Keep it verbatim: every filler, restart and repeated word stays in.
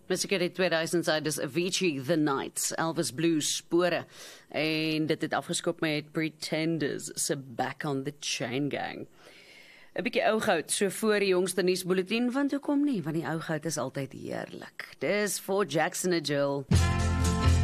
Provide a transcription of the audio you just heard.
Musiek uit die tweeduisend sy, dis Avicii The Nights, Elvis Blues spore, en dit het afgeskop met Pretenders se Back on the Chain Gang. 'n Bietjie ou goud, so voor die jongste nuusbulletin, want hoekom nie, want die ou goud is altyd heerlik. Dis for Jackson en Jill.